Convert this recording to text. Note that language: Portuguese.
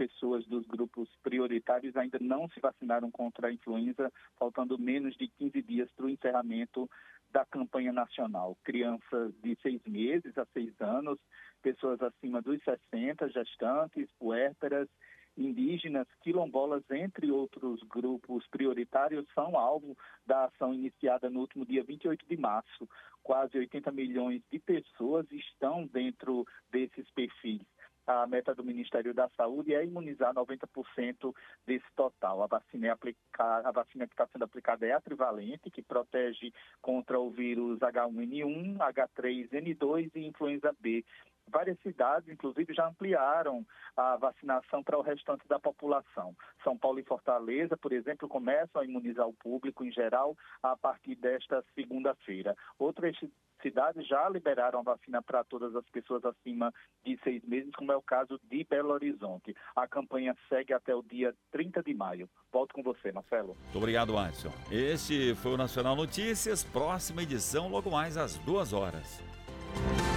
pessoas dos grupos prioritários ainda não se vacinaram contra a influenza, faltando menos de 15 dias para o encerramento da campanha nacional. Crianças de 6 meses a 6 anos, pessoas acima dos 60, gestantes, puérperas, indígenas, quilombolas, entre outros grupos prioritários, são alvo da ação iniciada no último dia 28 de março. Quase 80 milhões de pessoas estão dentro desses perfis. A meta do Ministério da Saúde é imunizar 90% desse total. A vacina que está sendo aplicada é a trivalente, que protege contra o vírus H1N1, H3N2 e influenza B. Várias cidades, inclusive, já ampliaram a vacinação para o restante da população. São Paulo e Fortaleza, por exemplo, começam a imunizar o público em geral a partir desta segunda-feira. Outras cidades já liberaram a vacina para todas as pessoas acima de 6 meses, como é o caso de Belo Horizonte. A campanha segue até o dia 30 de maio. Volto com você, Marcelo. Muito obrigado, Alisson. Este foi o Nacional Notícias. Próxima edição, logo mais às 2 horas.